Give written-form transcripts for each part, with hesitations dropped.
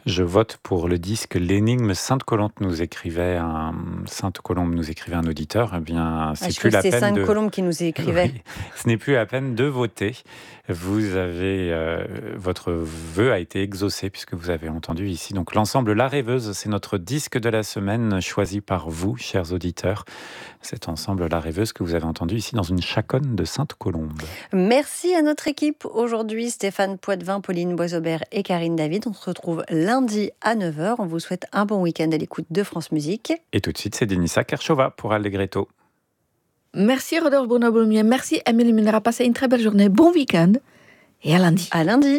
Je vote pour le disque L'énigme Sainte-Colombe, nous écrivait un auditeur. Eh bien, Je c'est crois plus que la c'est peine de... Sainte-Colombe qui nous écrivait. Oui, ce n'est plus la peine de voter. Vous avez, votre vœu a été exaucé puisque vous avez entendu ici. Donc l'ensemble La Rêveuse, c'est notre disque de la semaine choisi par vous, chers auditeurs. Cet ensemble La Rêveuse que vous avez entendu ici dans une chaconne de Sainte-Colombe. Merci à notre équipe aujourd'hui, Stéphane Poitvin, Pauline Boisaubert et Karine David. On se retrouve lundi à 9h. On vous souhaite un bon week-end à l'écoute de France Musique. Et tout de suite, c'est Denisa Kershova pour Allegretto. Merci Rodolphe Bruno-Boumier, merci Amélie Munera. Passez une très belle journée, bon week-end et à lundi. À lundi.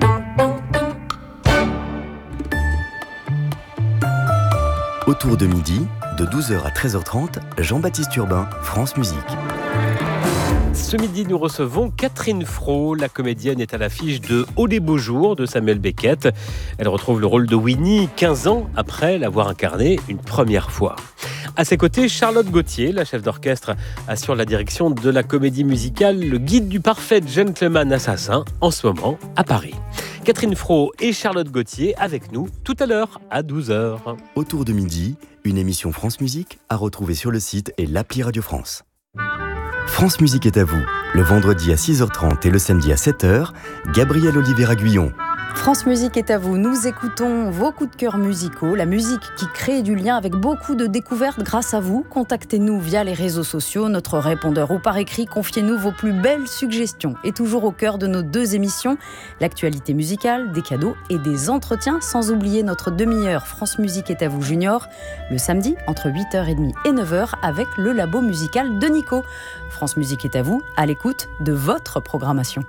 Autour de midi, de 12h à 13h30, Jean-Baptiste Urbain, France Musique. Ce midi, nous recevons Catherine Frot. La comédienne est à l'affiche de Oh les beaux jours de Samuel Beckett. Elle retrouve le rôle de Winnie 15 ans après l'avoir incarné une première fois. À ses côtés, Charlotte Gauthier, la chef d'orchestre, assure la direction de la comédie musicale Le Guide du parfait gentleman assassin, en ce moment à Paris. Catherine Frot et Charlotte Gauthier avec nous tout à l'heure à 12h. Autour de midi, une émission France Musique à retrouver sur le site et l'appli Radio France. France Musique est à vous, le vendredi à 6h30 et le samedi à 7h, Gabriel Oliveira-Guyon. France Musique est à vous, nous écoutons vos coups de cœur musicaux, la musique qui crée du lien avec beaucoup de découvertes grâce à vous. Contactez-nous via les réseaux sociaux, notre répondeur ou par écrit, confiez-nous vos plus belles suggestions. Et toujours au cœur de nos deux émissions, l'actualité musicale, des cadeaux et des entretiens, sans oublier notre demi-heure France Musique est à vous Junior, le samedi entre 8h30 et 9h avec le labo musical de Nico. France Musique est à vous, à l'écoute de votre programmation.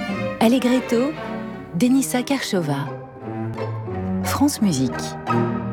Allegretto, Denisa Kershova. France Musique.